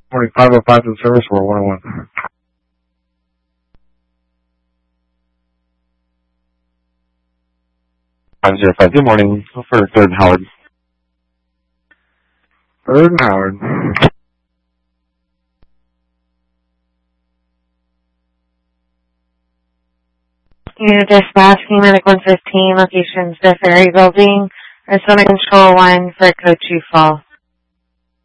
Morning, 505 to the service, or 101. 505, good morning. For 3rd and Howard. 3rd and Howard. Unit dispatch, Medic 115, locations the Ferry Building, Arizona Control 1 for Code 2 Fall.